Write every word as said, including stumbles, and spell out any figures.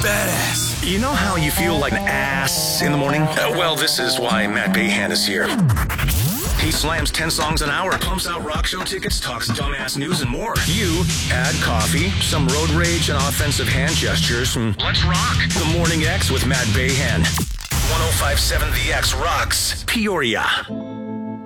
badass. You know how you feel like an ass in the morning? Uh, well, this is why Matt Bayhan is here. He slams ten songs an hour, pumps out rock show tickets, talks dumbass news, and more. You add coffee, some road rage, and offensive hand gestures, and let's rock. The Morning X with Matt Bayhan. one oh five point seven The X rocks Peoria.